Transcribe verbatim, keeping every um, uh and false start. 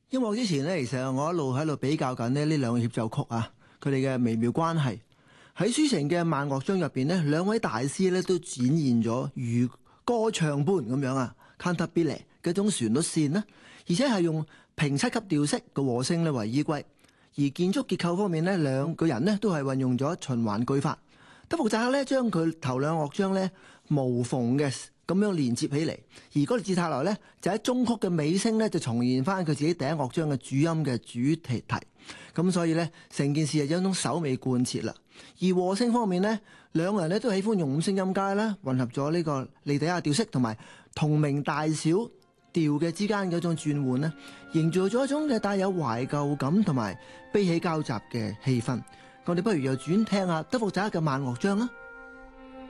音樂之前咧，其實我一路喺度比較緊咧呢兩個協奏曲啊，佢哋嘅微妙關係。喺抒情嘅慢樂章入邊呢，兩位大師咧都展現咗如歌唱般咁樣啊 cantabile 嘅一種旋律線啦，而且係用平七級調式嘅和聲咧為依歸。而建築結構方面呢，兩個人呢都係運用咗循環句法。德福扎克咧將佢頭兩樂章咧無縫嘅咁樣連接起嚟，而嗰個哲泰萊咧就喺中曲嘅尾聲咧就重現翻佢自己第一樂章嘅主音嘅主題題，咁所以咧成件事係有一種首尾貫徹啦。而和聲方面咧，兩個人咧都喜歡用五聲音階啦，混合咗呢個利底亞調式同埋同名大小調嘅之間嘅一種轉換咧，營造咗一種嘅帶有懷舊感同埋悲喜交集嘅氣氛。我哋不如又轉聽下德福扎克嘅慢樂章啦。